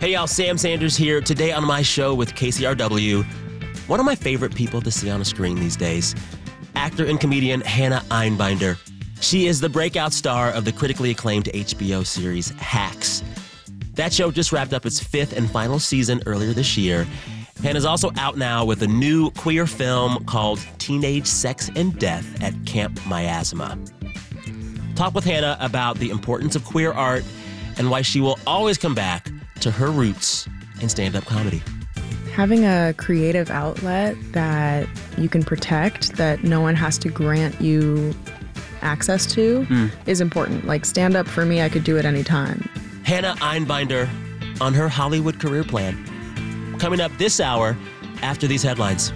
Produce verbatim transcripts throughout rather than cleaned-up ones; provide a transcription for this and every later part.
Hey y'all, Sam Sanders here. Today on my show with K C R W, one of my favorite people to see on a screen these days, actor and comedian Hannah Einbinder. She is the breakout star of the critically acclaimed H B O series Hacks. That show just wrapped up its fifth and final season earlier this year. Hannah's also out now with a new queer film called Teenage Sex and Death at Camp Miasma. Talk with Hannah about the importance of queer art and why she will always come back to her roots in stand-up comedy. Having a creative outlet that you can protect, that no one has to grant you access to, mm. is important. Like stand-up, for me, I could do it anytime. Hannah Einbinder on her Hollywood career plan. Coming up this hour after these headlines.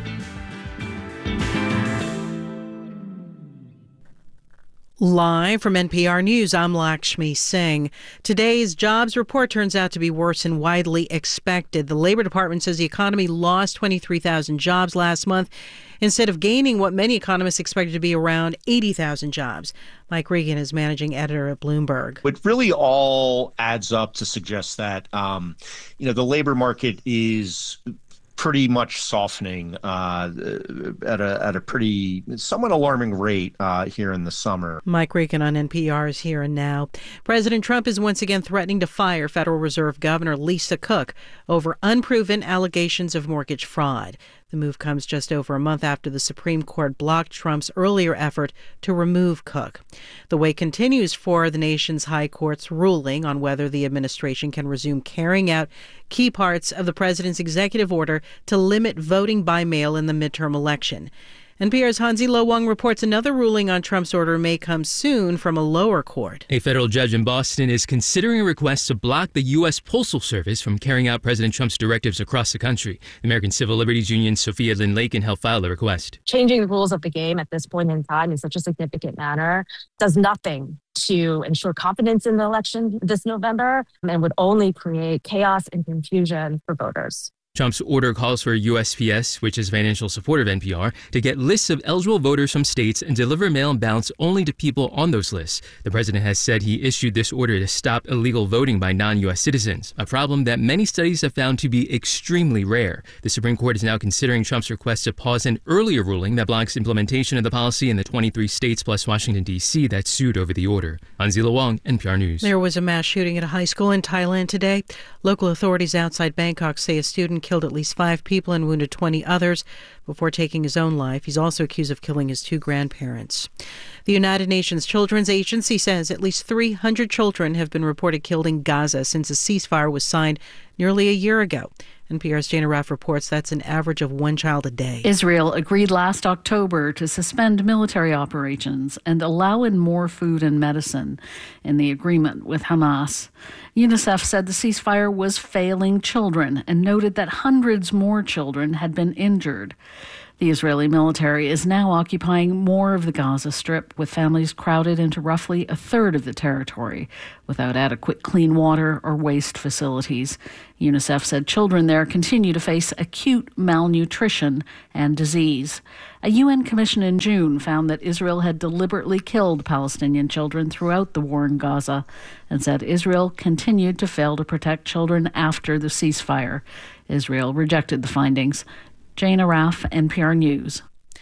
Live from N P R News, I'm Lakshmi Singh. Today's jobs report turns out to be worse than widely expected. The Labor Department says the economy lost twenty-three thousand jobs last month instead of gaining what many economists expected to be around eighty thousand jobs. Mike Regan is managing editor at Bloomberg. It really all adds up to suggest that, um, you know, the labor market is pretty much softening uh, at a at a pretty somewhat alarming rate uh, here in the summer. Mike Regan on N P R's Here and Now. President Trump is once again threatening to fire Federal Reserve Governor Lisa Cook over unproven allegations of mortgage fraud. The move comes just over a month after the Supreme Court blocked Trump's earlier effort to remove Cook. The wait continues for the nation's high court's ruling on whether the administration can resume carrying out key parts of the president's executive order to limit voting by mail in the midterm election. N P R's Hansi Lo Wang reports another ruling on Trump's order may come soon from a lower court. A federal judge in Boston is considering a request to block the U S Postal Service from carrying out President Trump's directives across the country. The American Civil Liberties Union Sophia Lynn Lakin helped file the request. Changing the rules of the game at this point in time in such a significant manner does nothing to ensure confidence in the election this November and would only create chaos and confusion for voters. Trump's order calls for U S P S, which is a financial supporter of N P R, to get lists of eligible voters from states and deliver mail-in ballots only to people on those lists. The president has said he issued this order to stop illegal voting by non-U S citizens, a problem that many studies have found to be extremely rare. The Supreme Court is now considering Trump's request to pause an earlier ruling that blocks implementation of the policy in the twenty-three states plus Washington, D C that sued over the order. Hansi Lo Wang, N P R News. There was a mass shooting at a high school in Thailand today. Local authorities outside Bangkok say a student killed at least five people and wounded twenty others before taking his own life. He's also accused of killing his two grandparents. The United Nations Children's Agency says at least three hundred children have been reported killed in Gaza since a ceasefire was signed nearly a year ago. N P R's Jana Raff reports that's an average of one child a day. Israel agreed last October to suspend military operations and allow in more food and medicine in the agreement with Hamas. UNICEF said the ceasefire was failing children and noted that hundreds more children had been injured. The Israeli military is now occupying more of the Gaza Strip, with families crowded into roughly a third of the territory without adequate clean water or waste facilities. UNICEF said children there continue to face acute malnutrition and disease. A U N commission in June found that Israel had deliberately killed Palestinian children throughout the war in Gaza and said Israel continued to fail to protect children after the ceasefire. Israel rejected the findings. Jana Raff, N P R News.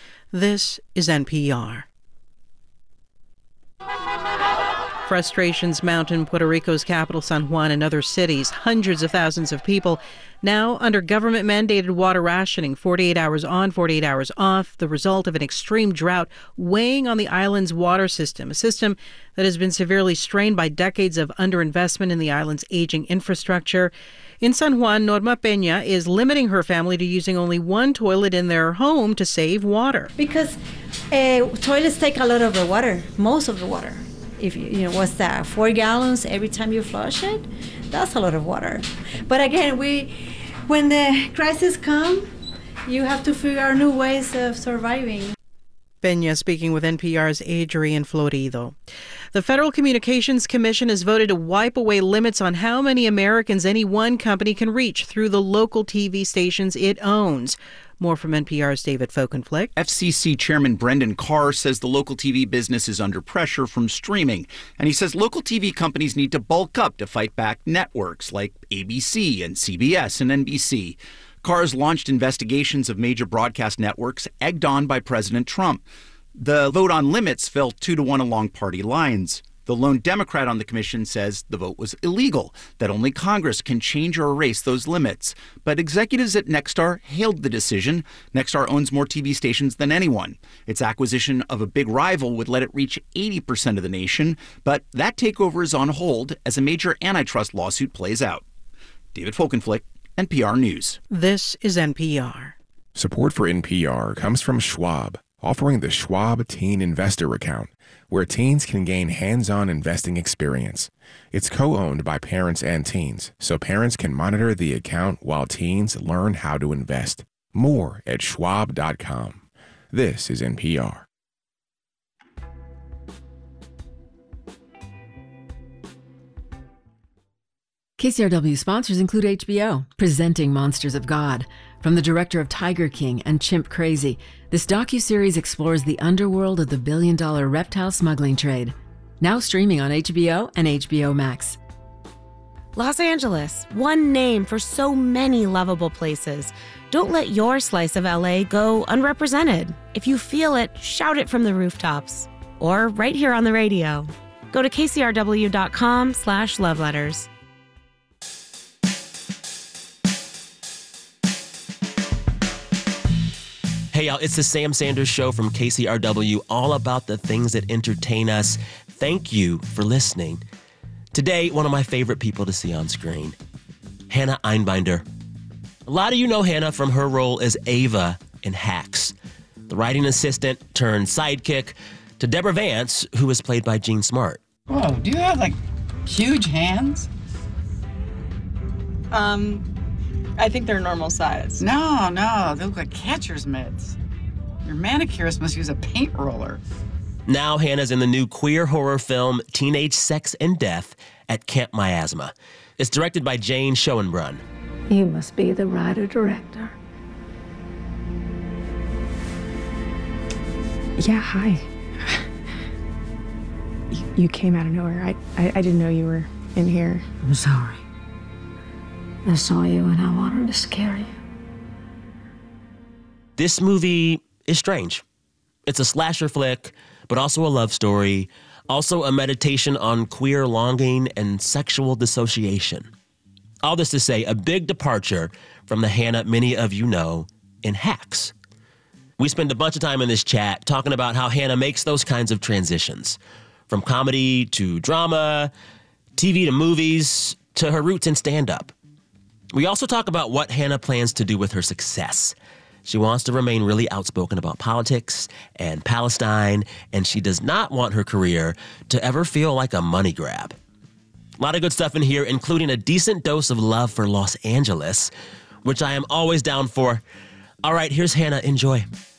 This is N P R. Frustrations mount in Puerto Rico's capital, San Juan, and other cities. Hundreds of thousands of people now under government-mandated water rationing, forty-eight hours on, forty-eight hours off, the result of an extreme drought weighing on the island's water system, a system that has been severely strained by decades of underinvestment in the island's aging infrastructure. In San Juan, Norma Peña is limiting her family to using only one toilet in their home to save water. Because uh, toilets take a lot of the water, most of the water. If you, you know, what's that, four gallons every time you flush it? That's a lot of water. But again, we, when the crisis come, you have to figure out new ways of surviving. Peña speaking with N P R's Adrian Florido. The Federal Communications Commission has voted to wipe away limits on how many Americans any one company can reach through the local T V stations it owns. More from N P R's David Folkenflik. F C C Chairman Brendan Carr says the local T V business is under pressure from streaming. And he says local T V companies need to bulk up to fight back networks like A B C and C B S and N B C. Carr has launched investigations of major broadcast networks egged on by President Trump. The vote on limits fell two to one along party lines. The lone Democrat on the commission says the vote was illegal, that only Congress can change or erase those limits. But executives at Nexstar hailed the decision. Nexstar owns more T V stations than anyone. Its acquisition of a big rival would let it reach eighty percent of the nation, but that takeover is on hold as a major antitrust lawsuit plays out. David Folkenflik, N P R News. This is N P R. Support for N P R comes from Schwab, offering the Schwab Teen Investor Account, where teens can gain hands-on investing experience. It's co-owned by parents and teens, so parents can monitor the account while teens learn how to invest. More at schwab dot com. This is N P R. K C R W sponsors include H B O, presenting Monsters of God. From the director of Tiger King and Chimp Crazy, this docuseries explores the underworld of the billion-dollar reptile smuggling trade. Now streaming on H B O and H B O Max. Los Angeles, one name for so many lovable places. Don't let your slice of L A go unrepresented. If you feel it, shout it from the rooftops. Or right here on the radio. Go to K C R W dot com slash love letters. Hey, y'all, it's the Sam Sanders Show from K C R W, all about the things that entertain us. Thank you for listening. Today, one of my favorite people to see on screen, Hannah Einbinder. A lot of you know Hannah from her role as Ava in Hacks, the writing assistant turned sidekick to Deborah Vance, who was played by Jean Smart. Whoa, do you have, like, huge hands? Um... I think they're normal size. No, no, they look like catcher's mitts. Your manicurist must use a paint roller. Now Hannah's in the new queer horror film Teenage Sex and Death at Camp Miasma. It's directed by Jane Schoenbrunn. You must be the writer-director. Yeah, hi. you, you came out of nowhere. I, I, I didn't know you were in here. I'm sorry. I saw you and I wanted to scare you. This movie is strange. It's a slasher flick, but also a love story, also a meditation on queer longing and sexual dissociation. All this to say, a big departure from the Hannah many of you know in Hacks. We spend a bunch of time in this chat talking about how Hannah makes those kinds of transitions, from comedy to drama, T V to movies, to her roots in stand-up. We also talk about what Hannah plans to do with her success. She wants to remain really outspoken about politics and Palestine, and she does not want her career to ever feel like a money grab. A lot of good stuff in here, including a decent dose of love for Los Angeles, which I am always down for. All right, here's Hannah. Enjoy.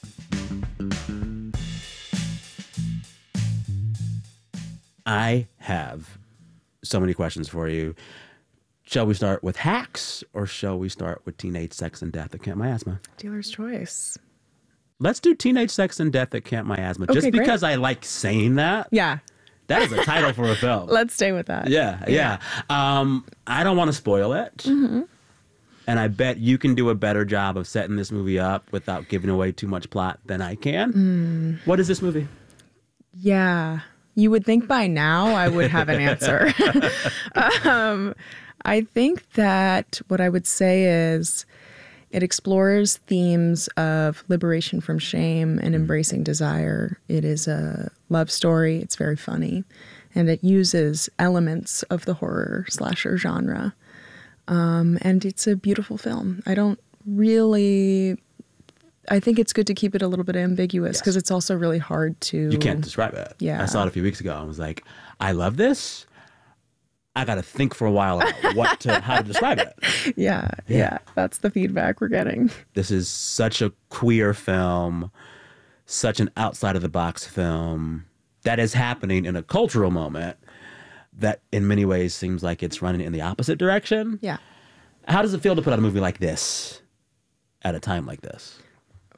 I have so many questions for you. Shall we start with Hacks, or shall we start with Teenage Sex and Death at Camp Miasma? Dealer's choice. Let's do Teenage Sex and Death at Camp Miasma. Okay, just because great. I like saying that. Yeah. That is a title for a film. Let's stay with that. Yeah, yeah. yeah. Um, I don't want to spoil it. Mm-hmm. And I bet you can do a better job of setting this movie up without giving away too much plot than I can. Mm. What is this movie? Yeah. You would think by now I would have an answer. um, I think that what I would say is it explores themes of liberation from shame and embracing desire. It is a love story. It's very funny. And it uses elements of the horror slasher genre. Um, and it's a beautiful film. I don't really... I think it's good to keep it a little bit ambiguous because yes. it's also really hard to... You can't describe it. Yeah. I saw it a few weeks ago. I was like, I love this. I got to think for a while about what to, how to describe it. Yeah, yeah, yeah. That's the feedback we're getting. This is such a queer film, such an outside-of-the-box film that is happening in a cultural moment that in many ways seems like it's running in the opposite direction. Yeah. How does it feel to put out a movie like this at a time like this?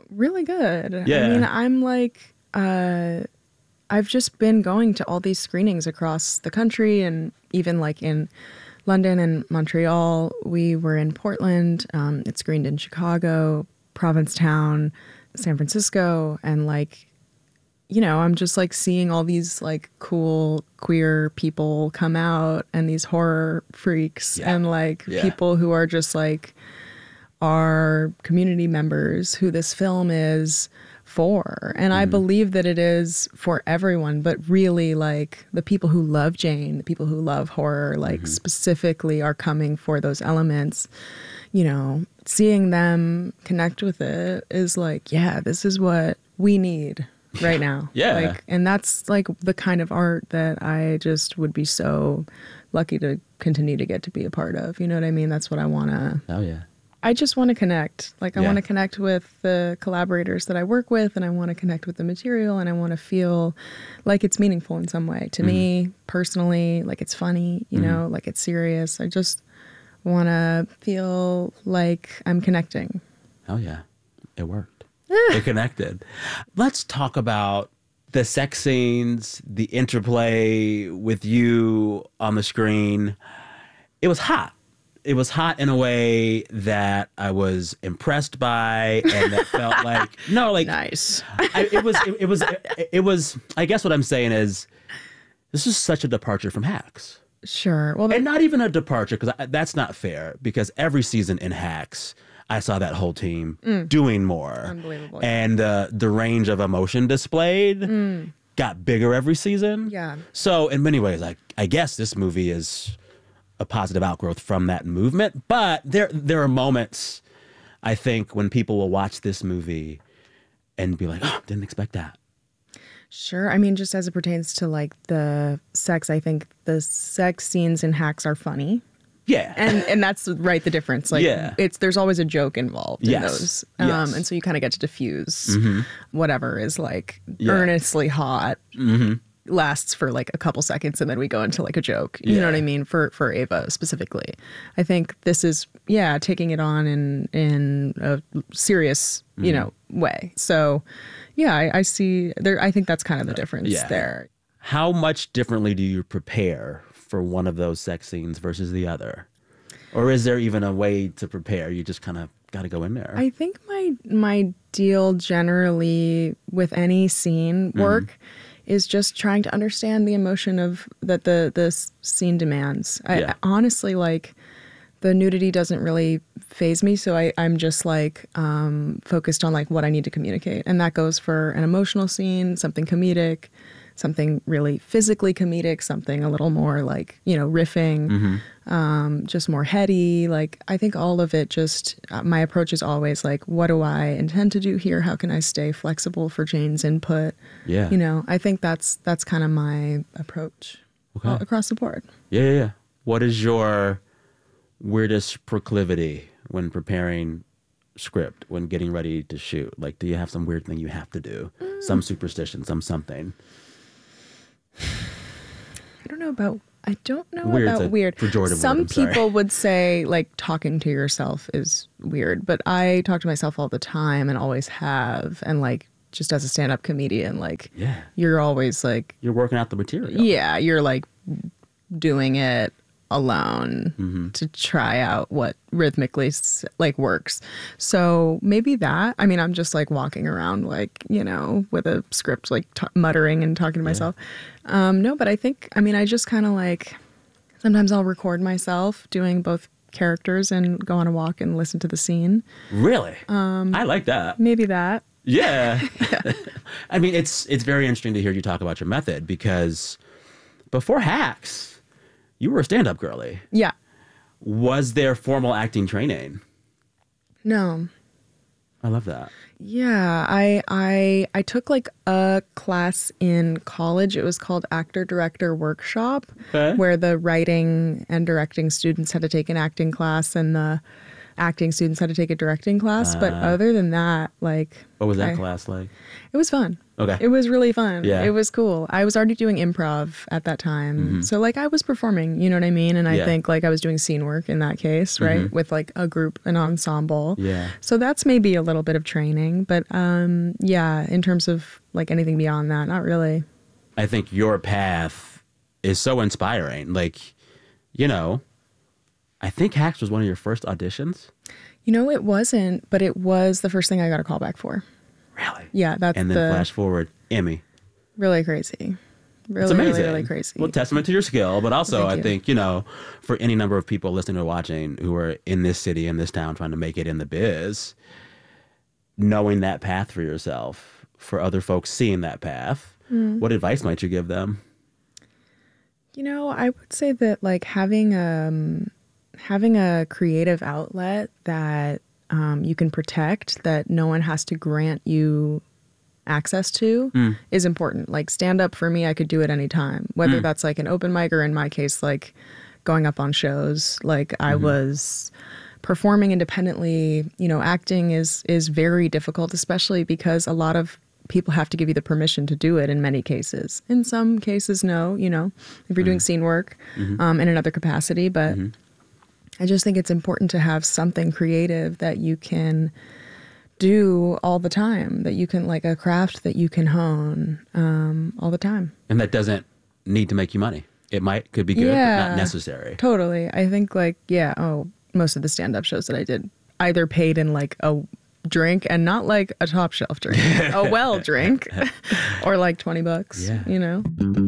Really good. Yeah. I mean, I'm like, uh, I've just been going to all these screenings across the country, and even like in London and Montreal. We were in Portland. Um, it screened in Chicago, Provincetown, San Francisco, and like, you know, I'm just like seeing all these like cool queer people come out, and these horror freaks, Yeah. and like Yeah. people who are just like our community members who this film is for. And I believe that it is for everyone, but really like the people who love Jane, the people who love horror, like specifically are coming for those elements. You know, seeing them connect with it is like, yeah, this is what we need right now. Yeah. Like, and that's like the kind of art that I just would be so lucky to continue to get to be a part of. You know what I mean? That's what I want to. Oh, yeah. I just want to connect. Like, I Yeah. want to connect with the collaborators that I work with, and I want to connect with the material, and I want to feel like it's meaningful in some way to me personally, like it's funny, you Mhm. know, like it's serious. I just want to feel like I'm connecting. Oh, yeah. It worked. It connected. Let's talk about the sex scenes, the interplay with you on the screen. It was hot. It was hot in a way that I was impressed by, and that felt like no, like nice. I, it was. It, it was. It, it was. I guess what I'm saying is, this is such a departure from Hacks. Sure. Well, and not even a departure, because that's not fair. Because every season in Hacks, I saw that whole team Mm. doing more. Unbelievable. And uh, the range of emotion displayed Mm. got bigger every season. Yeah. So in many ways, I I guess this movie is a positive outgrowth from that movement. But there there are moments, I think, when people will watch this movie and be like, oh, didn't expect that. Sure. I mean, just as it pertains to like the sex, I think the sex scenes in Hacks are funny. Yeah. And and that's right the difference. Like Yeah. it's there's always a joke involved in Yes. those. Um Yes. and so you kind of get to diffuse Mhm. whatever is like Yeah. earnestly hot. Mm-hmm. Lasts for like a couple seconds, and then we go into like a joke. You Yeah. know what I mean? For for Ava specifically. I think this is yeah, taking it on in in a serious, you Mhm. know, way. So yeah, I, I see there I think that's kind of the difference Yeah. there. How much differently do you prepare for one of those sex scenes versus the other? Or is there even a way to prepare? You just kind of got to go in there. I think my my deal generally with any scene work is just trying to understand the emotion of that the the s- scene demands. I, Yeah. I honestly like the nudity doesn't really phase me, so I I'm just like um, focused on like what I need to communicate, and that goes for an emotional scene, something comedic, something really physically comedic, something a little more like, you know, riffing. Mhm. Um, just more heady. Like, I think all of it just, uh, my approach is always like, what do I intend to do here? How can I stay flexible for Jane's input? Yeah. You know, I think that's, that's kind of my approach Okay. all across the board. Yeah, yeah, yeah. What is your weirdest proclivity when preparing script, when getting ready to shoot? Like, do you have some weird thing you have to do? Mm. Some superstition, some something? I don't know about, I don't know Weird's about a weird. pejorative word, Some I'm sorry. people would say like talking to yourself is weird, but I talk to myself all the time and always have. And like, just as a stand-up comedian, like Yeah. you're always like, You're working out the material. yeah, you're like doing it alone Mm-hmm. to try out what rhythmically s- like works. So maybe that. I mean, I'm just like walking around like, you know, with a script like t- muttering and talking to myself. Um no, but I think I mean, I just kind of like sometimes I'll record myself doing both characters and go on a walk and listen to the scene. Really? Um I like that. Maybe that. Yeah. I mean, it's it's very interesting to hear you talk about your method, because before Hacks, you were a stand-up girly. Yeah. Was there formal acting training? No. I love that. Yeah, I I I took like a class in college. It was called Actor Director Workshop, Okay. where the writing and directing students had to take an acting class, and the acting students had to take a directing class. Uh, but other than that, like... What was that I, class like? It was fun. Okay. It was really fun. Yeah. It was cool. I was already doing improv at that time. Mm-hmm. So, like, I was performing, you know what I mean? And I yeah. think, like, I was doing scene work in that case, right? Mm-hmm. With, like, a group, an ensemble. Yeah. So that's maybe a little bit of training. But, um, yeah, in terms of, like, anything beyond that, not really. I think your path is so inspiring. Like, you know, I think Hacks was one of your first auditions. You know, it wasn't, but it was the first thing I got a call back for. Really? Yeah, that's And then the, flash forward, Emmy. Really crazy. Really, it's amazing. really, really crazy. Well, testament to your skill, but also Thank I you. think, you know, for any number of people listening or watching who are in this city, in this town, trying to make it in the biz, knowing that path for yourself, for other folks seeing that path, mm. what advice might you give them? You know, I would say that, like, having um having a creative outlet that um, you can protect, that no one has to grant you access to, mm. is important. Like, stand up for me, I could do it anytime, whether mm. that's like an open mic or, in my case, like going up on shows. Like, mm-hmm. I was performing independently. You know, acting is is very difficult, especially because a lot of people have to give you the permission to do it in many cases. In some cases, no, you know, if you're mm. doing scene work mm-hmm. um, in another capacity. But mm-hmm. I just think it's important to have something creative that you can do all the time, that you can, like, a craft that you can hone um, all the time. And that doesn't need to make you money. It might, could be good, yeah, but not necessary. Totally. I think, like, yeah, oh, most of the stand-up shows that I did either paid in, like, a drink, and not like a top shelf drink, a well drink, or like twenty bucks, yeah. you know?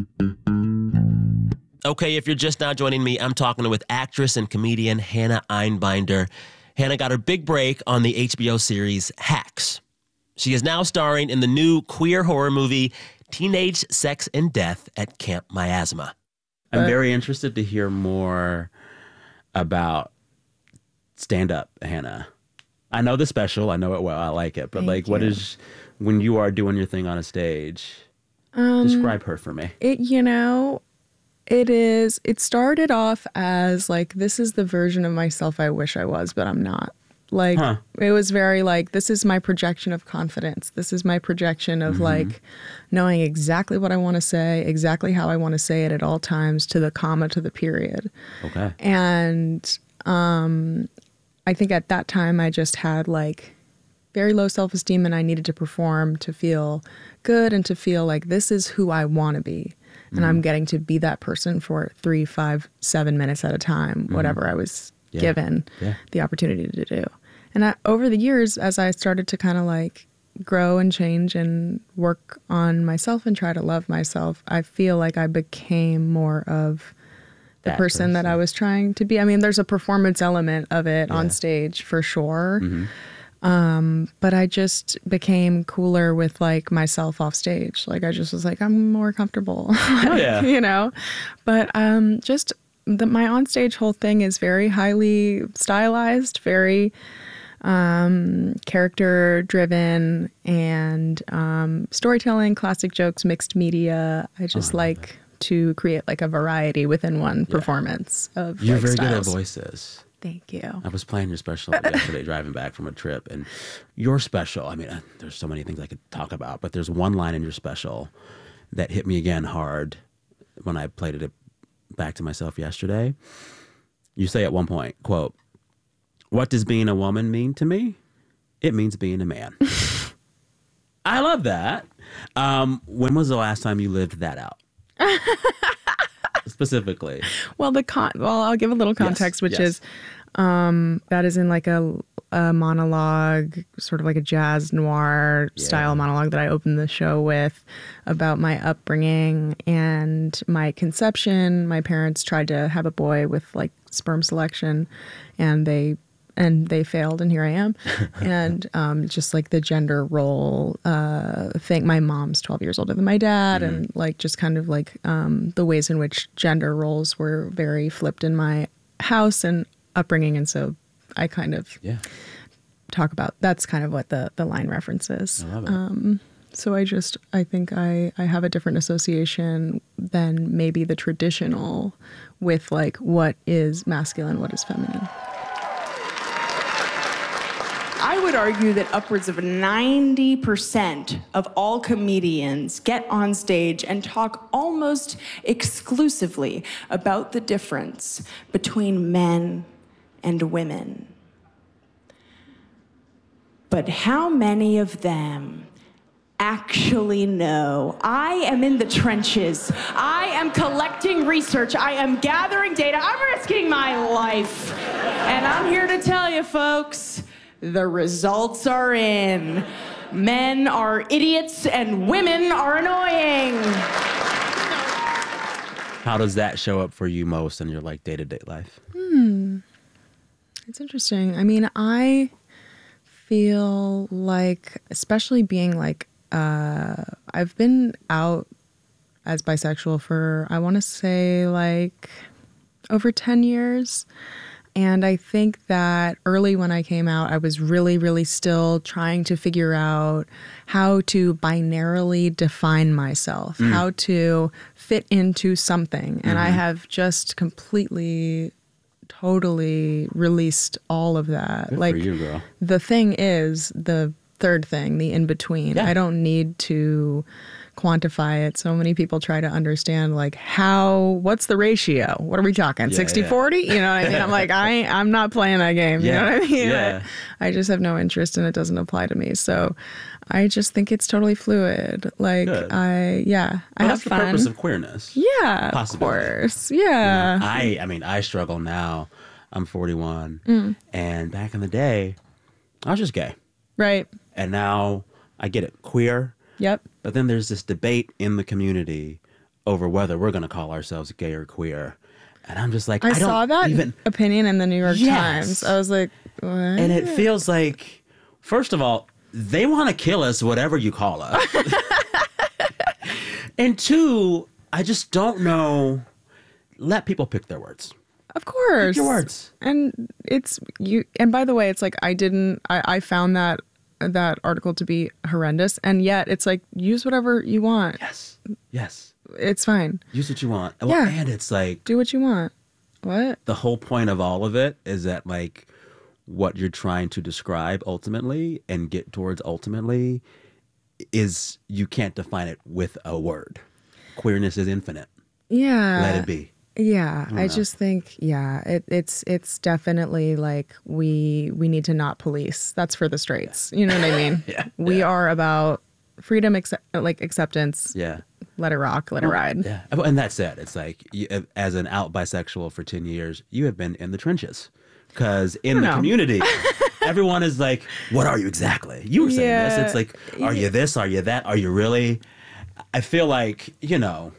Okay, if you're just now joining me, I'm talking with actress and comedian Hannah Einbinder. Hannah got her big break on the H B O series Hacks. She is now starring in the new queer horror movie Teenage Sex and Death at Camp Miasma. I'm very interested to hear more about stand-up, Hannah. I know the special. I know it well. I like it. But, Thank like, you. what is, when you are doing your thing on a stage, um, describe her for me. It, you know, it is, it started off as, like, this is the version of myself I wish I was, but I'm not. Like, huh. It was very, like, this is my projection of confidence. This is my projection of, mm-hmm. like, knowing exactly what I want to say, exactly how I want to say it at all times, to the comma, to the period. Okay. And um, I think at that time I just had, like, very low self-esteem, and I needed to perform to feel good and to feel like this is who I want to be. And mm-hmm. I'm getting to be that person for three, five, seven minutes at a time, mm-hmm. whatever I was yeah. given yeah. the opportunity to do. And I, over the years, as I started to kind of like grow and change and work on myself and try to love myself, I feel like I became more of the that person, person that I was trying to be. I mean, there's a performance element of it yeah. on stage for sure. Mm-hmm. Um, but I just became cooler with, like, myself off stage. Like, I just was like, I'm more comfortable, like, oh, yeah. you know, but, um, just the, my onstage whole thing is very highly stylized, very, um, character driven, and, um, storytelling, classic jokes, mixed media. I just oh, I like it. to create, like, a variety within one yeah. performance of, You're like, very styles. good at voices. Thank you. I was playing your special yesterday driving back from a trip, and your special, I mean, uh, there's so many things I could talk about, but there's one line in your special that hit me again hard when I played it back to myself yesterday. You say at one point, quote, "What does being a woman mean to me? It means being a man." I love that. Um, when was the last time you lived that out? Specifically. Well, the con- well, I'll give a little context, yes, which yes. is um, that is in like a, a monologue, sort of like a jazz noir yeah. style monologue that I opened the show with about my upbringing and my conception. My parents tried to have a boy with, like, sperm selection, and they and they failed, and here I am. And um, just like the gender role uh, thing. My mom's twelve years older than my dad, mm-hmm. and like just kind of like um, the ways in which gender roles were very flipped in my house and upbringing. And so I kind of yeah. talk about, that's kind of what the, the line references. I love it. Um, so I just, I think I, I have a different association than maybe the traditional with, like, what is masculine, what is feminine. I would argue that upwards of ninety percent of all comedians get on stage and talk almost exclusively about the difference between men and women. But how many of them actually know? I am in the trenches. I am collecting research. I am gathering data. I'm risking my life. And I'm here to tell you, folks, the results are in. Men are idiots and women are annoying. How does that show up for you most in your like day-to-day life? Hmm. It's interesting. I mean, I feel like, especially being like, uh, I've been out as bisexual for, I want to say like over ten years. And I think that early when I came out, I was really, really still trying to figure out how to binarily define myself, mm. how to fit into something. Mm-hmm. And I have just completely, totally released all of that. Good like, for you, girl. The thing is the third thing, the in-between. Yeah. I don't need to quantify it. So many people try to understand like how, what's the ratio? What are we talking? sixty forty? Yeah. You know what I mean? I'm like, I, I'm not playing that game. Yeah. You know what I mean? Yeah. I, I just have no interest and it doesn't apply to me. So I just think it's totally fluid. Like Good. I, yeah, well, I have that's fun. the purpose of queerness. Yeah, of course. Yeah. You know, I, I mean, I struggle now. I'm forty-one. Mm. And back in the day, I was just gay. Right. And now I get it, queer. Yep. But then there's this debate in the community over whether we're going to call ourselves gay or queer. And I'm just like, I, I don't saw that even... opinion in the New York Yes. Times. I was like, what? And it feels like, first of all, they want to kill us, whatever you call us. And two, I just don't know. Let people pick their words. Of course. Pick your words. And it's you. And by the way, it's like I didn't. I, I found that that article to be horrendous, and yet it's like use whatever you want. Yes. Yes. It's fine. Use what you want. Yeah. And it's like do what you want. What? The whole point of all of it is that like what you're trying to describe ultimately and get towards ultimately is you can't define it with a word. Queerness is infinite. Yeah. Let it be. Yeah, I I, know. just think yeah, it, it's it's definitely like we we need to not police. That's for the straights. You know what I mean? Yeah, we are about freedom, accept, like acceptance. Yeah. Let it rock. Let Well, it ride. Yeah. And that's it. It's like, you, as an out bisexual for ten years, you have been in the trenches. Because in I the know. community, everyone is like, what are you exactly? You were saying Yeah. this. It's like, are you this? Are you that? Are you really? I feel like, you know,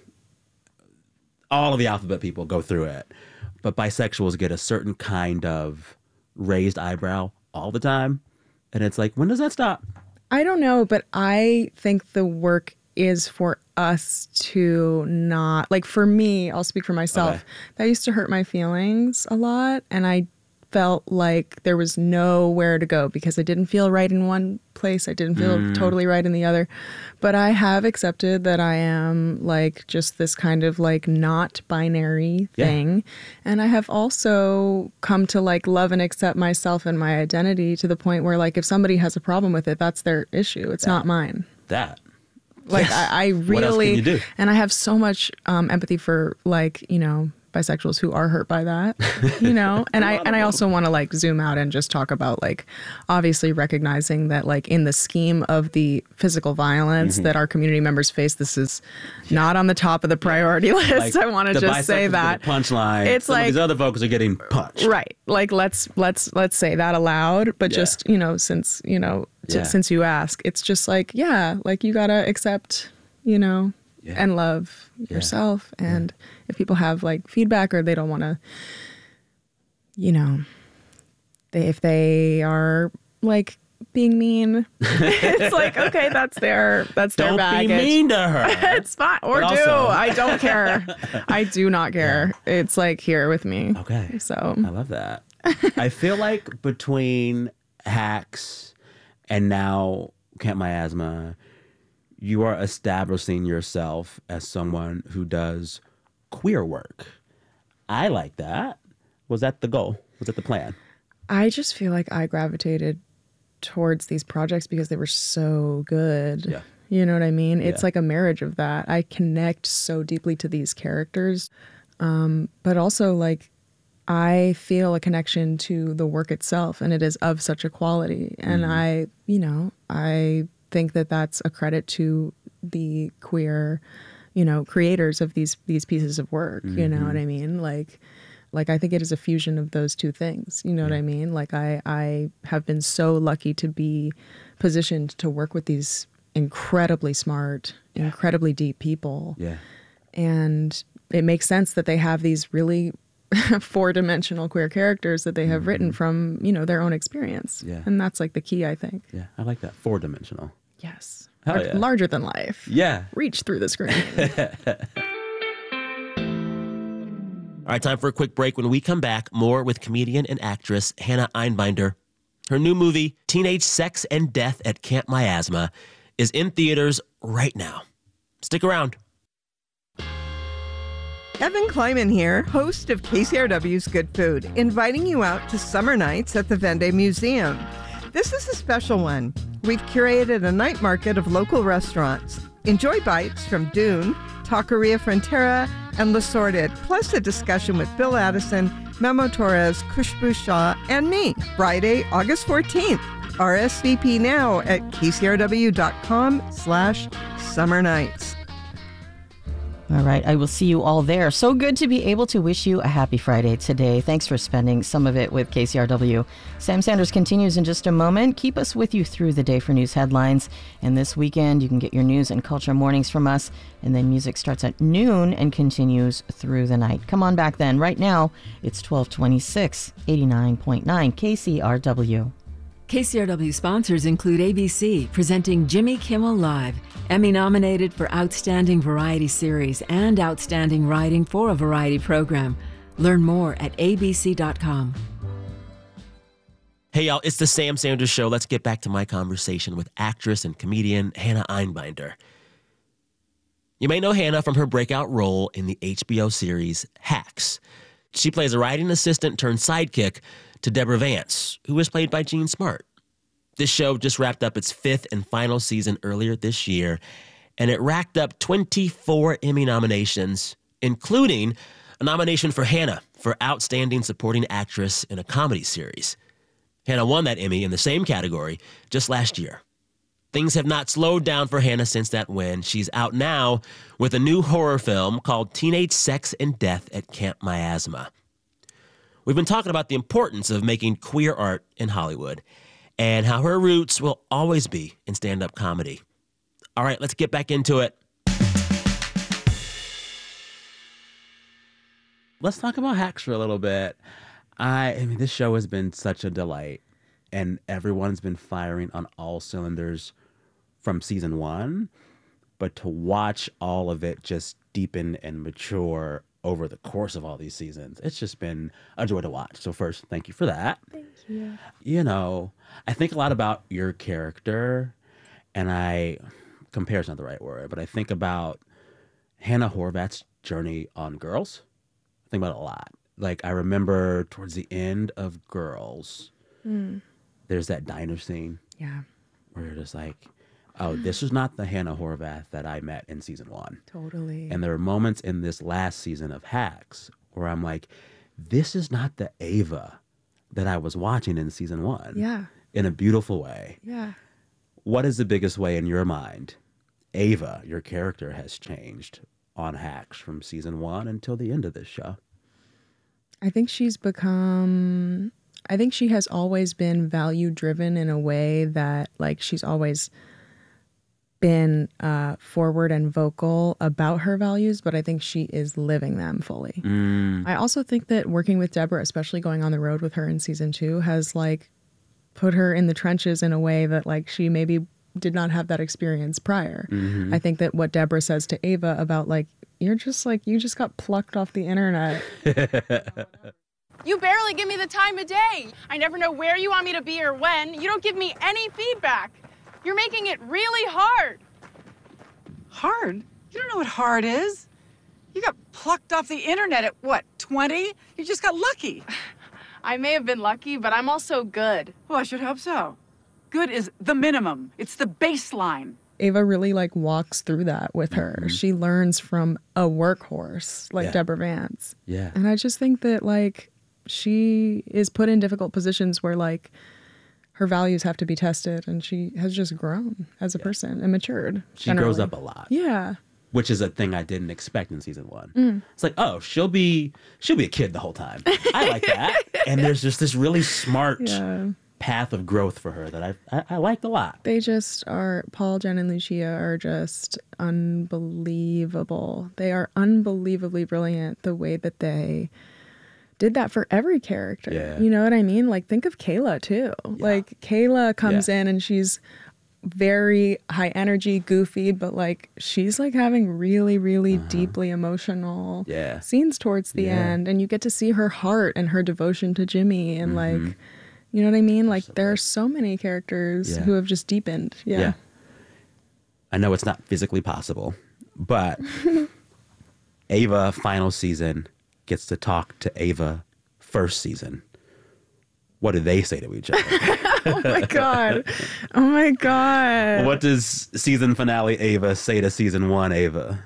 all of the alphabet people go through it. But bisexuals get a certain kind of raised eyebrow all the time. And it's like, when does that stop? I don't know, but I think the work is for us to not, like for me, I'll speak for myself. Okay. That used to hurt my feelings a lot. And I felt like there was nowhere to go because I didn't feel right in one place. I didn't feel Mm. totally right in the other. But I have accepted that I am like just this kind of like not binary Yeah. thing. And I have also come to like love and accept myself and my identity to the point where like if somebody has a problem with it, that's their issue. It's not mine. That. Like Yes. I, I What else can really, you do? and I have so much um, empathy for like, you know, bisexuals who are hurt by that, you know, and I, and I also want to like zoom out and just talk about like, obviously recognizing that like in the scheme of the physical violence Mhm. that our community members face, this is not on the top of the priority list. Like, I want to the just say bisexuals that. get a punchline. It's Some like- of these other folks are getting punched. Right. Like let's let's let's say that aloud, but Yeah. just, you know, since, you know, t- Yeah. since you ask, it's just like, yeah, like you got to accept, you know, Yeah. and love Yeah. yourself. And if people have like feedback or they don't want to, you know, they if they are like being mean, it's like, okay, that's their that's their Don't baggage. be mean to her. It's fine. Or But do. also- I don't care. I do not care. It's like here with me. Okay. So I love that. I feel like between Hacks and now Camp Miasma, you are establishing yourself as someone who does queer work. I like that. Was that the goal? Was that the plan? I just feel like I gravitated towards these projects because they were so good. Yeah. You know what I mean? It's Yeah. like a marriage of that. I connect so deeply to these characters, um, but also like I feel a connection to the work itself, and it is of such a quality. And Mm-hmm. I, you know, I think that that's a credit to the queer, you know, creators of these these pieces of work. You know Mhm. what I mean? Like, like I think it is a fusion of those two things. You know what I mean? Like I, I have been so lucky to be positioned to work with these incredibly smart, incredibly deep people. Yeah. And it makes sense that they have these really four-dimensional queer characters that they have written from, you know, their own experience. Yeah. And that's like the key, I think. Yeah, I like that. Four-dimensional. Yes. Hell Lar- yeah. Larger than life. Yeah. Reach through the screen. All right, time for a quick break. When we come back, more with comedian and actress Hannah Einbinder. Her new movie, Teenage Sex and Death at Camp Miasma, is in theaters right now. Stick around. Evan Kleiman here, host of K C R W's Good Food, inviting you out to summer nights at the Vendée Museum. This is a special one. We've curated a night market of local restaurants. Enjoy bites from Dune, Taqueria Frontera, and Le Sorted, plus a discussion with Bill Addison, Memo Torres, Khushbu Shah, and me, Friday, August fourteenth. R S V P now at kcrw.com slash summer nights. All right, I will see you all there. So good to be able to wish you a happy Friday today. Thanks for spending some of it with K C R W. Sam Sanders continues in just a moment. Keep us with you through the day for news headlines. And this weekend, you can get your news and culture mornings from us. And then music starts at noon and continues through the night. Come on back then. Right now, it's twelve twenty-six, eighty-nine point nine K C R W. K C R W sponsors include A B C, presenting Jimmy Kimmel Live, Emmy-nominated for Outstanding Variety Series and Outstanding Writing for a Variety Program. Learn more at a b c dot com. Hey, y'all, it's the Sam Sanders Show. Let's get back to my conversation with actress and comedian Hannah Einbinder. You may know Hannah from her breakout role in the H B O series Hacks. She plays a writing assistant turned sidekick to Deborah Vance, who is played by Jean Smart. This show just wrapped up its fifth and final season earlier this year, and it racked up twenty-four Emmy nominations, including a nomination for Hannah for Outstanding Supporting Actress in a Comedy Series. Hannah won that Emmy in the same category just last year. Things have not slowed down for Hannah since that win. She's out now with a new horror film called Teenage Sex and Death at Camp Miasma. We've been talking about the importance of making queer art in Hollywood and how her roots will always be in stand-up comedy. All right, let's get back into it. Let's talk about Hacks for a little bit. I, I mean, this show has been such a delight, and everyone's been firing on all cylinders from season one. But to watch all of it just deepen and mature over the course of all these seasons, it's just been a joy to watch. So first, thank you for that. Thank you. You know, I think a lot about your character, and I, compare is not the right word, but I think about Hannah Horvath's journey on Girls. I think about it a lot. Like, I remember towards the end of Girls, Mm. there's that diner scene. Yeah. Where you're just like, oh, this is not the Hannah Horvath that I met in season one. Totally. And there are moments in this last season of Hacks where I'm like, this is not the Ava that I was watching in season one. Yeah. In a beautiful way. Yeah. What is the biggest way in your mind Ava, your character, has changed on Hacks from season one until the end of this show? I think she's become, I think she has always been value driven in a way that, like, she's always been uh, forward and vocal about her values, but I think she is living them fully. Mm. I also think that working with Deborah, especially going on the road with her in season two, has like put her in the trenches in a way that like she maybe did not have that experience prior. Mhm. I think that what Deborah says to Ava about like, you're just like, you just got plucked off the internet. You barely give me the time of day. I never know where you want me to be or when. You don't give me any feedback. You're making it really hard. Hard? You don't know what hard is. You got plucked off the internet at what, twenty? You just got lucky. I may have been lucky, but I'm also good. Well, I should hope so. good is the minimum. It's the baseline. Ava really like walks through that with her. Mm-hmm. She learns from a workhorse like yeah. Deborah Vance. Yeah. And I just think that like she is put in difficult positions where like her values have to be tested, and she has just grown as a yeah. person and matured. She generally. grows up a lot. Yeah. Which is a thing I didn't expect in season one. Mm. It's like, oh, she'll be she'll be a kid the whole time. I like that. And there's just this really smart yeah. path of growth for her that I, I I liked a lot. They just are, Paul, Jen, and Lucia are just unbelievable. They are unbelievably brilliant the way that they did that for every character. Yeah. You know what I mean? Like, think of Kayla, too. Yeah. Like, Kayla comes yeah. in and she's very high energy, goofy, but like she's like having really, really uh-huh. deeply emotional yeah. scenes towards the yeah. end. And you get to see her heart and her devotion to Jimmy. And mm-hmm. like, you know what I mean? Like so there are so many characters yeah. who have just deepened. Yeah. yeah. I know it's not physically possible, but Ava final season gets to talk to Ava first season. What do they say to each other? Oh my God. Oh my God. What does season finale Ava say to season one Ava?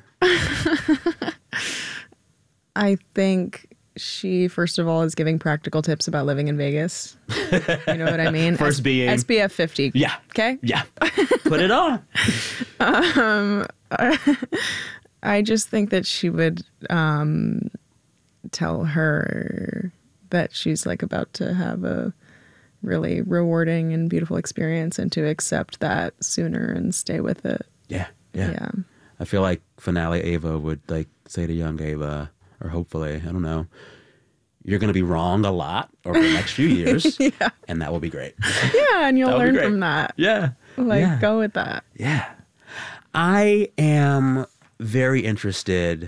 I think she, first of all, is giving practical tips about living in Vegas. You know what I mean? First S- being S P F fifty. Yeah. Okay? Yeah. Put it on. um, I just think that she would um, tell her that she's like about to have a really rewarding and beautiful experience, and to accept that sooner and stay with it. Yeah, yeah. Yeah. I feel like finale Ava would like say to young Ava, or hopefully, I don't know, you're going to be wrong a lot over the next few years, yeah. and that will be great. Yeah, and you'll That'll learn from that. Yeah. Like, yeah. go with that. Yeah. I am very interested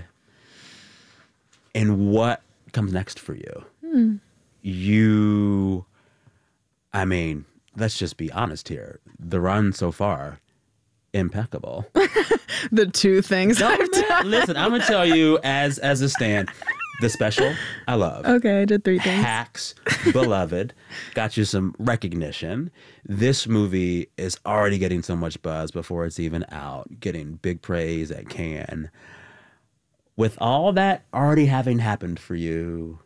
in what comes next for you. Hmm. You, I mean, let's just be honest here. The run so far, impeccable. The two things no, I've man, done. Listen, I'm going to tell you as as a stand, the special, I love. Okay, I did three things. Hacks, beloved, got you some recognition. This movie is already getting so much buzz before it's even out, getting big praise at Cannes. With all that already having happened for you,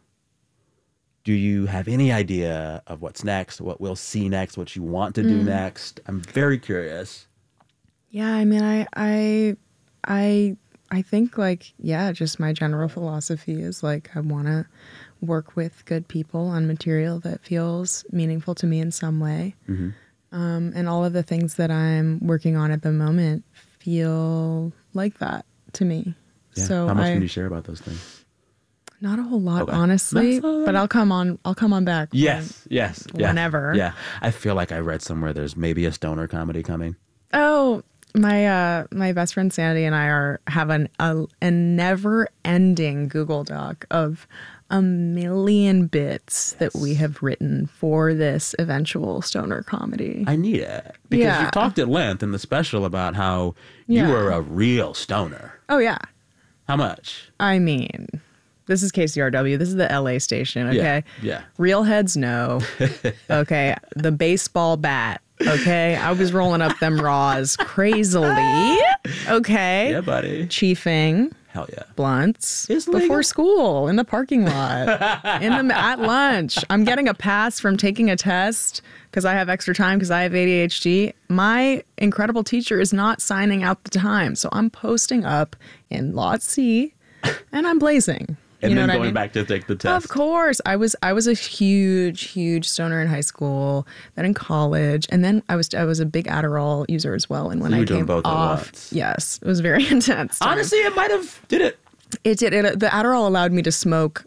do you have any idea of what's next, what we'll see next, what you want to do mm. next? I'm very curious. Yeah, I mean, I, I, I, I think like, yeah, just my general philosophy is like, I want to work with good people on material that feels meaningful to me in some way. Mm-hmm. Um, and all of the things that I'm working on at the moment feel like that to me. Yeah. So how much I, can you share about those things? Not a whole lot, Okay. honestly, That's, uh, but I'll come on. I'll come on back. Yes, yes, yes. Whenever. Yeah, I feel like I read somewhere there's maybe a stoner comedy coming. Oh, my uh, my best friend Sandy and I are have an a, a never-ending Google Doc of a million bits that we have written for this eventual stoner comedy. I need it because Yeah. you talked at length in the special about how Yeah. you were a real stoner. Oh yeah. How much? I mean, this is K C R W. This is the L A station, okay? Yeah. yeah. Real heads know. Okay. The baseball bat. Okay. I was rolling up them raws crazily. Okay. Yeah, buddy. Chiefing. Hell yeah. Blunts. It's legal. Before school, in the parking lot, in the at lunch. I'm getting a pass from taking a test because I have extra time because I have A D H D. My incredible teacher is not signing out the time. So I'm posting up in lot C and I'm blazing. And you know then what going I mean? back to take the test. Of course. I was I was a huge, huge stoner in high school, then in college, and then I was I was a big Adderall user as well. And when So you I were doing came both at off, once. yes, it was very intense. time. Honestly, it might have did it. It did. It, the Adderall allowed me to smoke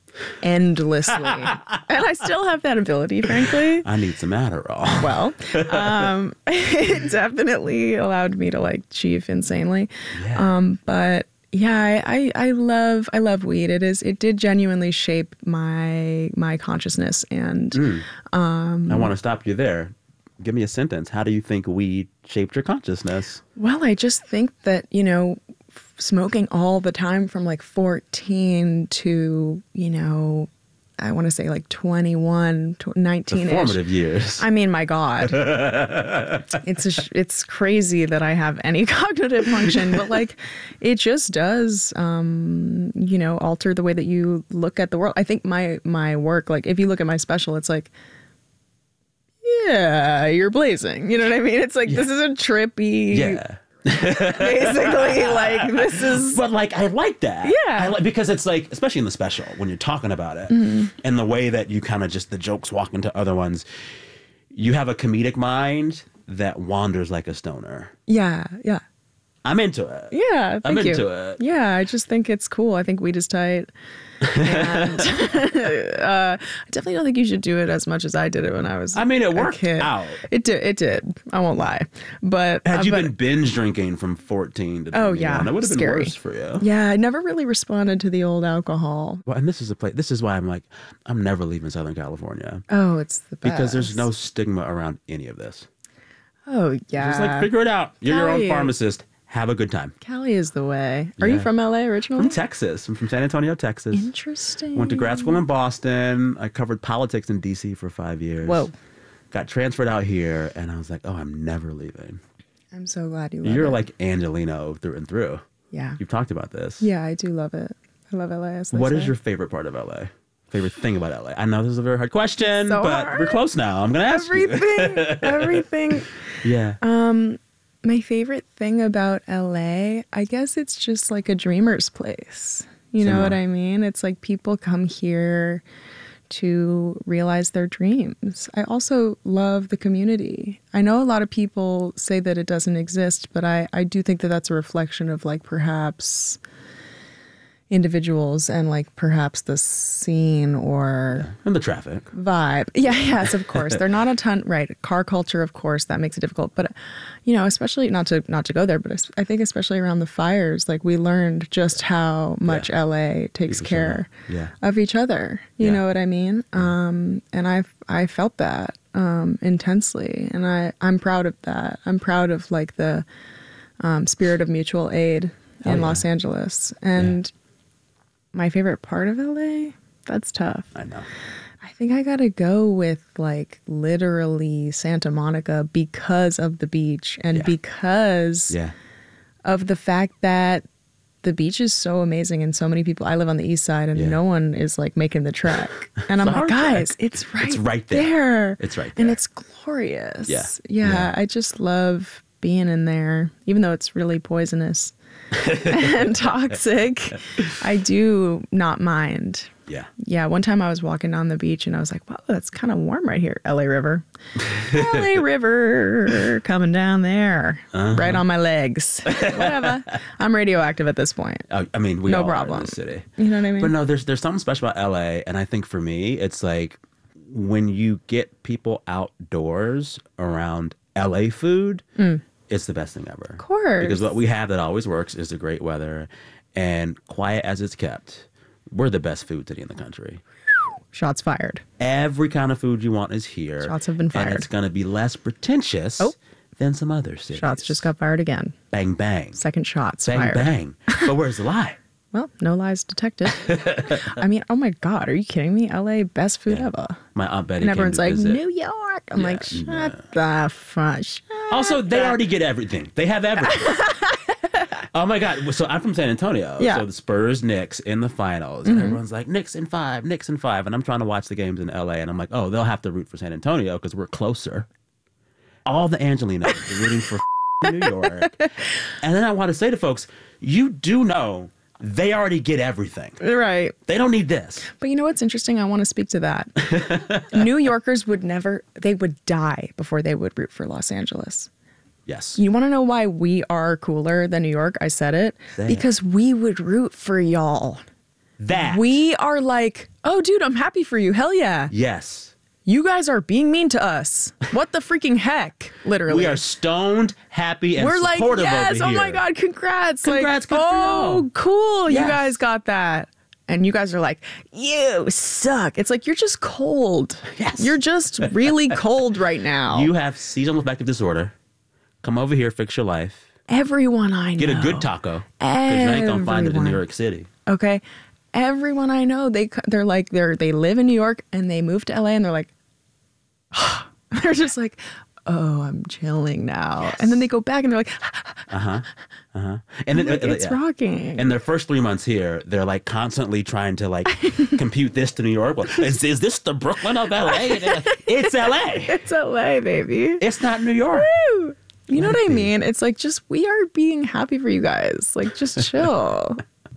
endlessly, and I still have that ability, frankly. I need some Adderall. Well, um, it definitely allowed me to like chief insanely. Yeah. Um, but yeah, I, I, I love I love weed. It is it did genuinely shape my my consciousness, and Mm. um, I want to stop you there. Give me a sentence. How do you think weed shaped your consciousness? well, I just think that, you know, f- smoking all the time from like fourteen to, you know, I want to say like twenty-one, nineteen-ish. The formative years. I mean, my God. it's a, it's crazy that I have any cognitive function, but like it just does, um, you know, alter the way that you look at the world. I think my my work, like if you look at my special, it's like, yeah, you're blazing. You know what I mean? It's like, yeah. This is a trippy. Yeah. Basically, like this is. But like, I like that. Yeah. I like, because it's like, especially in the special, when you're talking about it, mm-hmm. and the way that you kind of just, the jokes walk into other ones, you have a comedic mind that wanders like a stoner. Yeah, yeah. I'm into it. Yeah, thank I'm you. into it. Yeah, I just think it's cool. I think weed is tight. And uh, I definitely don't think you should do it as much as I did it when I was I mean, it a worked kid. out. It did. It did. I won't lie. But Had uh, you but, been binge drinking from fourteen to twenty-one, oh, yeah, that would have been scary. worse for you. Yeah, I never really responded to the old alcohol. Well, and this is a place. This is why I'm like, I'm never leaving Southern California. Oh, it's the best. Because there's no stigma around any of this. Oh, yeah. Just like, figure it out. You're Cali, your own pharmacist. Have a good time. Cali is the way. Are Yeah. you from L A originally? From Texas. I'm from San Antonio, Texas. Interesting. Went to grad school in Boston. I covered politics in D C for five years. Whoa. Got transferred out here, and I was like, oh, I'm never leaving. I'm so glad you love You're it. like Angelino through and through. Yeah. You've talked about this. Yeah, I do love it. I love L A. As they What say. is your favorite part of L A? Favorite thing about L A? I know this is a very hard question, So but hard. we're close now. I'm going to ask Everything. you. Everything. Yeah. Um, my favorite thing about L A, I guess it's just like a dreamer's place. You know Similar. what I mean? It's like people come here to realize their dreams. I also love the community. I know a lot of people say that it doesn't exist, but I, I do think that that's a reflection of like perhaps individuals and like perhaps the scene or and the traffic vibe. Yeah, yes, of course. They're not a ton, right? Car culture, of course, that makes it difficult. But you know, especially not to not to go there, but I think especially around the fires, like we learned just how much Yeah. L A takes People care show up. Yeah. of each other. You Yeah. know what I mean? Um, and I I felt that um, intensely, and I I'm proud of that. I'm proud of like the um, spirit of mutual aid Hell in yeah. Los Angeles. And my favorite part of L A? That's tough. I know. I think I gotta go with like literally Santa Monica because of the beach and Yeah. because Yeah. of the fact that the beach is so amazing and so many people. I live on the east side and Yeah. no one is like making the trek. And I'm It's a like, hard guys, trek. it's right, It's right there. there. It's right And there. it's glorious. Yeah. yeah. Yeah. I just love being in there, even though it's really poisonous and toxic. I do not mind. Yeah. Yeah, one time I was walking down the beach and I was like, wow, that's kind of warm right here. L A River. L A River coming down there. Uh-huh. Right on my legs. Whatever. I'm radioactive at this point. I, I mean, we No all are problem. in the city. You know what I mean? But no, there's there's something special about L A, and I think for me, it's like when you get people outdoors around L A food, Mm. it's the best thing ever. Of course. Because what we have that always works is the great weather, and quiet as it's kept, we're the best food city in the country. Shots fired. Every kind of food you want is here. Shots have been And fired. it's going to be less pretentious Oh. than some other cities. Shots just got fired again. Bang, bang. Second shots Bang, fired. bang. But where's the lie? Well, no lies detected. I mean, oh my God, are you kidding me? L A, best food ever. My Aunt Betty And came everyone's to like, visit. New York. I'm like, shut the fuck. Shut Also, they the- already get everything. They have everything. Oh my God. So I'm from San Antonio. Yeah. So the Spurs, Knicks in the finals. Mhm. And everyone's like, Knicks in five, Knicks in five. And I'm trying to watch the games in L A. And I'm like, oh, they'll have to root for San Antonio because we're closer. All the Angelinos are rooting for New York. And then I want to say to folks, you do know they already get everything. Right. They don't need this. But you know what's interesting? I want to speak to that. New Yorkers would never, they would die before they would root for Los Angeles. Yes. You want to know why we are cooler than New York? I said it. Say it. Because we would root for y'all. That. We are like, oh, dude, I'm happy for you. Hell yeah. Yes. You guys are being mean to us. What the freaking heck? Literally. We are stoned, happy, and We're like, supportive yes, over oh here. my God, congrats. Congrats, like, good for oh, y'all. cool. Yes. You guys got that. And you guys are like, you suck. It's like, you're just cold. Yes. You're just really cold right now. You have seasonal affective disorder. Come over here, fix your life. Everyone I know. Get a good taco. Because you ain't going to find it in New Everyone. York City. Okay. everyone I know, they they're like they're they live in New York and they move to L A and they're like, they're just like, oh, I'm chilling now. Yes. And then they go back and they're like, uh-huh, uh-huh. And then, like, it's yeah. rocking. And their first three months here, they're like constantly trying to like compute this to New York. Well, is, is this the Brooklyn of L A? Like, it's L A. It's L A, baby. It's not New York. Woo! You know what I mean? It's like, just, we are being happy for you guys. Like, just chill.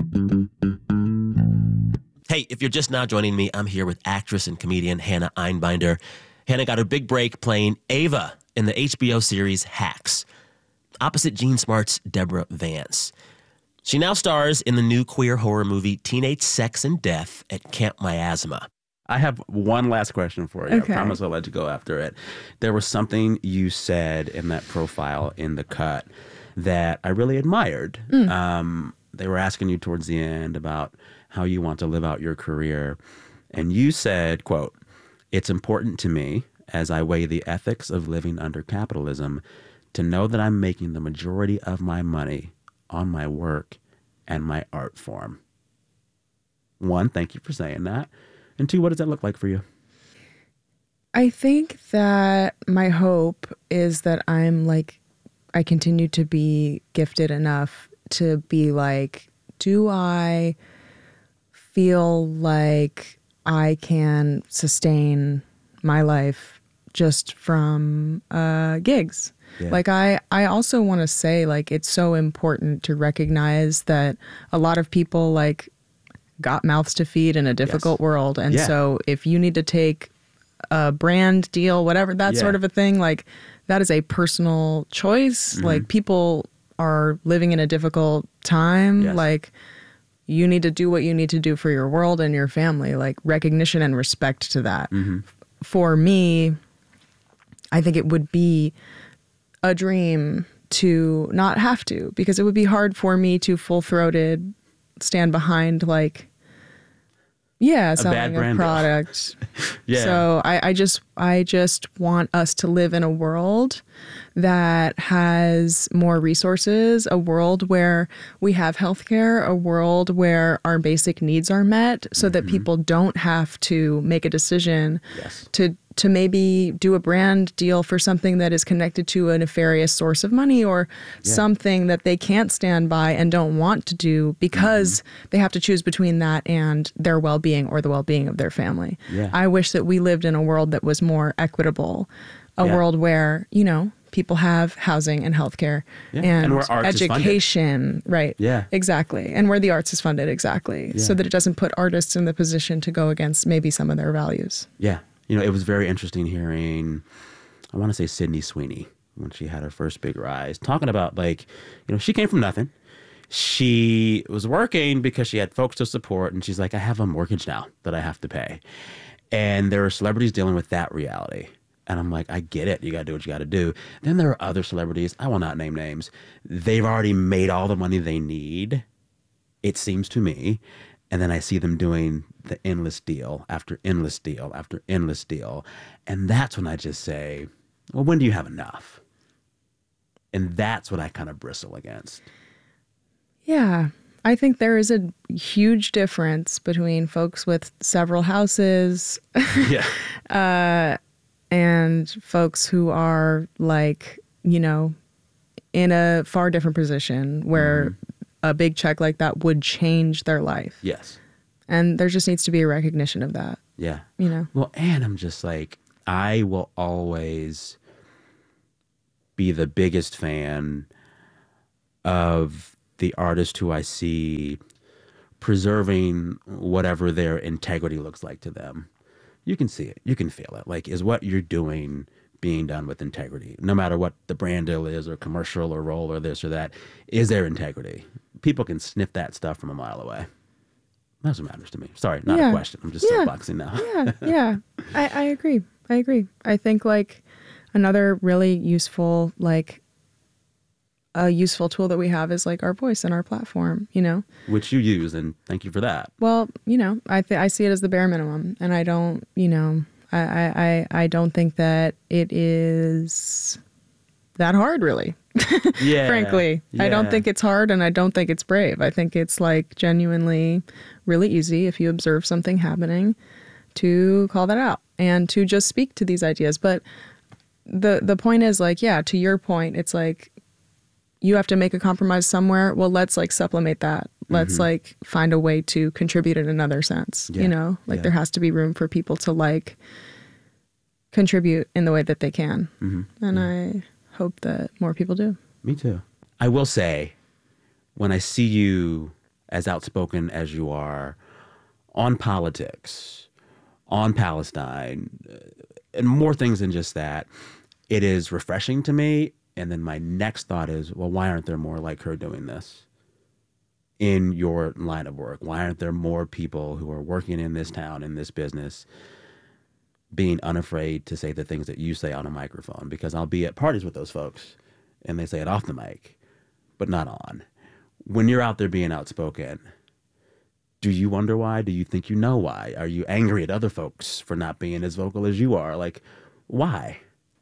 Hey, if you're just now joining me, I'm here with actress and comedian Hannah Einbinder. Hannah got her big break playing Ava in the H B O series Hacks, opposite Jean Smart's Deborah Vance. She now stars in the new queer horror movie Teenage Sex and Death at Camp Miasma. I have one last question for you. Okay. I promise I'll let you go after it. There was something you said in that profile in The Cut that I really admired. Mm. Um, they were asking you towards the end about how you want to live out your career. And you said, quote, "It's important to me, as I weigh the ethics of living under capitalism, to know that I'm making the majority of my money on my work and my art form." One, thank you for saying that. And two, what does that look like for you? I think that my hope is that I'm like, I continue to be gifted enough to be like, do I feel like I can sustain my life just from uh, gigs? Yeah. Like I, I also want to say, like, it's so important to recognize that a lot of people like got mouths to feed in a difficult yes. world. And yeah. so if you need to take a brand deal, whatever, that yeah. sort of a thing, like that is a personal choice. Mm-hmm. Like people are living in a difficult time. Yes. Like you need to do what you need to do for your world and your family, like recognition and respect to that. Mm-hmm. For me, I think it would be a dream to not have to, because it would be hard for me to full-throated stand behind like, yeah, selling a, a product. yeah. So I, I just I just want us to live in a world that has more resources, a world where we have healthcare, a world where our basic needs are met, so mm-hmm. that people don't have to make a decision yes. to to maybe do a brand deal for something that is connected to a nefarious source of money, or yeah. something that they can't stand by and don't want to do because mm-hmm. they have to choose between that and their well-being or the well-being of their family. Yeah. I wish that we lived in a world that was more equitable, a yeah. world where, you know, people have housing and healthcare yeah. and, and where arts education, right? Yeah, exactly. And where the arts is funded, exactly. Yeah. So that it doesn't put artists in the position to go against maybe some of their values. Yeah. You know, it was very interesting hearing, I want to say Sydney Sweeney, when she had her first big rise, talking about, like, you know, she came from nothing. She was working because she had folks to support, and she's like, I have a mortgage now that I have to pay. And there are celebrities dealing with that reality. And I'm like, I get it. You got to do what you got to do. Then there are other celebrities, I will not name names. They've already made all the money they need, it seems to me. And then I see them doing the endless deal after endless deal after endless deal. And that's when I just say, well, when do you have enough? And that's what I kind of bristle against. Yeah. I think there is a huge difference between folks with several houses yeah. uh, and folks who are like, you know, in a far different position where mm. a big check like that would change their life. Yes. And there just needs to be a recognition of that. Yeah. You know? Well, and I'm just like, I will always be the biggest fan of the artist who I see preserving whatever their integrity looks like to them. You can see it. You can feel it. Like, is what you're doing being done with integrity? No matter what the brand deal is or commercial or role or this or that, is there integrity? People can sniff that stuff from a mile away. That's what matters to me. Sorry, not yeah. a question. I'm just yeah. soapboxing now. yeah, yeah. I, I agree. I agree. I think like another really useful, like a useful tool that we have is like our voice and our platform, you know? Which you use, and thank you for that. Well, you know, I th- I see it as the bare minimum, and I don't, you know, I, I, I don't think that it is that hard, really. Yeah, frankly. I don't yeah. think it's hard, and I don't think it's brave. I think it's like genuinely really easy if you observe something happening to call that out and to just speak to these ideas. But the the point is, like, yeah, to your point, it's like you have to make a compromise somewhere. Well, let's like supplement that. Let's Mhm. like find a way to contribute in another sense. Yeah, You know, like yeah. there has to be room for people to like contribute in the way that they can. Mhm. And I hope that more people do. Me too. I will say, when I see you as outspoken as you are on politics, on Palestine, uh, and more things than just that, it is refreshing to me. And then my next thought is, well, why aren't there more like her doing this in your line of work? Why aren't there more people who are working in this town, in this business, being unafraid to say the things that you say on a microphone? Because I'll be at parties with those folks and they say it off the mic, but not on. When you're out there being outspoken, do you wonder why? Do you think you know why? Are you angry at other folks for not being as vocal as you are? Like, why?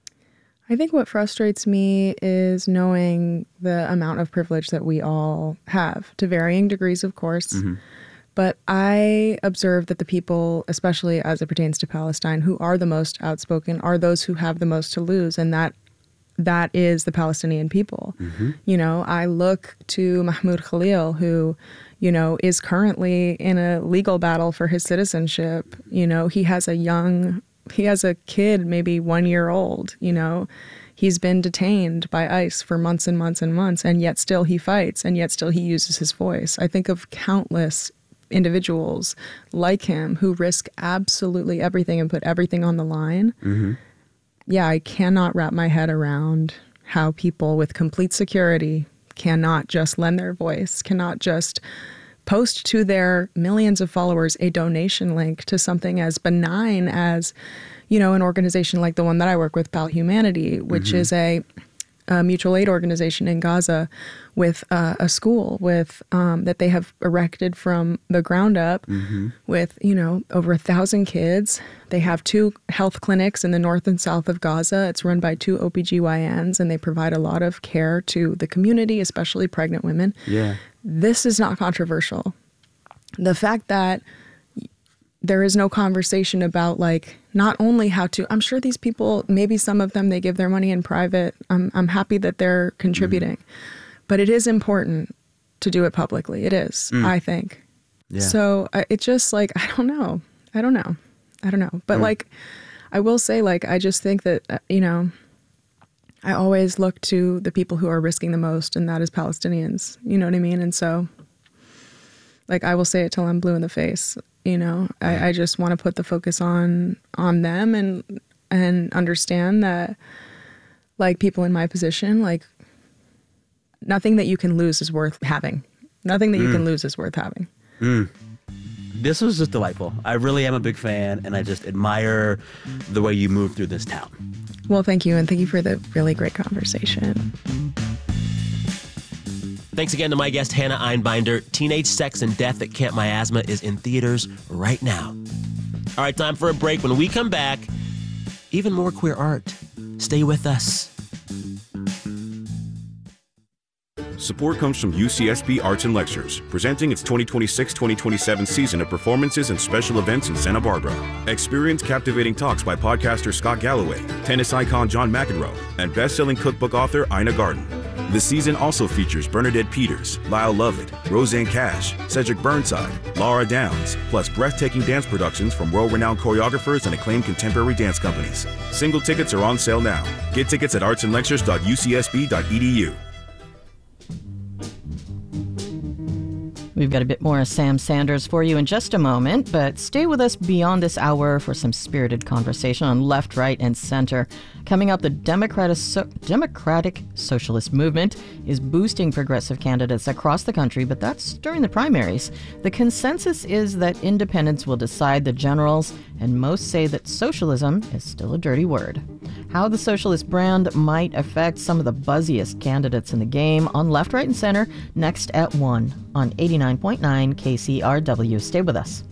I think what frustrates me is knowing the amount of privilege that we all have, to varying degrees, of course. Mhm. But I observe that the people, especially as it pertains to Palestine, who are the most outspoken are those who have the most to lose. And that that is the Palestinian people. Mhm. You know, I look to Mahmoud Khalil, who, you know, is currently in a legal battle for his citizenship. You know, he has a young, he has a kid, maybe one year old, you know. He's been detained by ICE for months and months and months, and yet still he fights, and yet still he uses his voice. I think of countless individuals like him who risk absolutely everything and put everything on the line. Mm-hmm. Yeah, I cannot wrap my head around how people with complete security cannot just lend their voice, cannot just post to their millions of followers a donation link to something as benign as, you know, an organization like the one that I work with, Pal Humanity, which Mhm. is a, a mutual aid organization in Gaza with uh, a school with um, that they have erected from the ground up Mm-hmm. with, you know, over a thousand kids. They have two health clinics in the north and south of Gaza. It's run by two O B G Y Ns, and they provide a lot of care to the community, especially pregnant women. Yeah. This is not controversial. The fact that there is no conversation about, like, not only how to, I'm sure these people, maybe some of them, they give their money in private. I'm, I'm happy that they're contributing. But it is important to do it publicly. It is, Mm. I think. Yeah. So I- it's just like, I don't know. I don't know. I don't know. But Mm. like, I will say, like, I just think that, uh, you know, I always look to the people who are risking the most, and that is Palestinians. You know what I mean? And so, like, I will say it till I'm blue in the face. You know, I, I just want to put the focus on on them and and understand that, like, people in my position, like, nothing that you can lose is worth having. Nothing that you Mm. can lose is worth having. Mm. This was just delightful. I really am a big fan, and I just admire the way you move through this town. Well, thank you, and thank you for the really great conversation. Thanks again to my guest, Hannah Einbinder. Teenage Sex and Death at Camp Miasma is in theaters right now. All right, time for a break. When we come back, even more queer art. Stay with us. Support comes from U C S B Arts and Lectures, presenting its twenty twenty-six twenty twenty-seven season of performances and special events in Santa Barbara. Experience captivating talks by podcaster Scott Galloway, tennis icon John McEnroe, and best-selling cookbook author Ina Garten. The season also features Bernadette Peters, Lyle Lovett, Roseanne Cash, Cedric Burnside, Laura Downs, plus breathtaking dance productions from world-renowned choreographers and acclaimed contemporary dance companies. Single tickets are on sale now. Get tickets at arts and lectures dot u c s b dot e d u. We've got a bit more Sam Sanders for you in just a moment, but stay with us beyond this hour for some spirited conversation on left, right, and center. Coming up, the Democratic, so- Democratic Socialist Movement is boosting progressive candidates across the country, but that's during the primaries. The consensus is that independents will decide the generals, and most say that socialism is still a dirty word. How the socialist brand might affect some of the buzziest candidates in the game on Left, Right, and Center next at one on eighty-nine point nine K C R W. Stay with us.